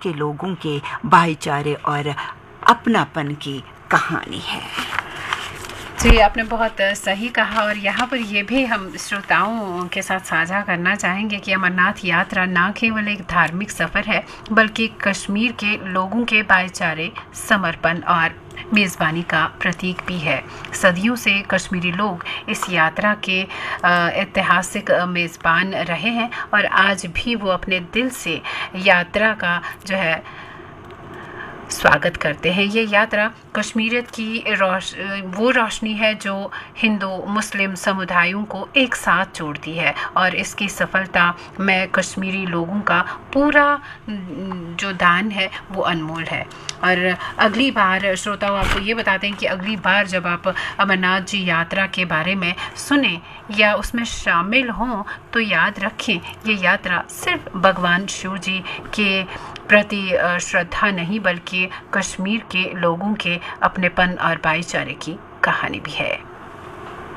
के लोगों के भाईचारे और अपनापन की कहानी है। जी, आपने बहुत सही कहा। और यहाँ पर ये भी हम श्रोताओं के साथ साझा करना चाहेंगे कि अमरनाथ यात्रा न केवल एक धार्मिक सफ़र है, बल्कि कश्मीर के लोगों के भाईचारे, समर्पण और मेज़बानी का प्रतीक भी है। सदियों से कश्मीरी लोग इस यात्रा के ऐतिहासिक मेज़बान रहे हैं और आज भी वो अपने दिल से यात्रा का जो है स्वागत करते हैं। ये यात्रा कश्मीरियत की वो रोशनी है जो हिंदू मुस्लिम समुदायों को एक साथ जोड़ती है, और इसकी सफलता में कश्मीरी लोगों का पूरा जो दान है वो अनमोल है। और अगली बार श्रोताओं आपको ये बताते हैं कि अगली बार जब आप अमरनाथ जी यात्रा के बारे में सुने या उसमें शामिल हों तो याद रखें, ये यात्रा सिर्फ भगवान शिव जी के प्रति श्रद्धा नहीं, बल्कि कश्मीर के लोगों के अपनेपन और भाईचारे की कहानी भी है।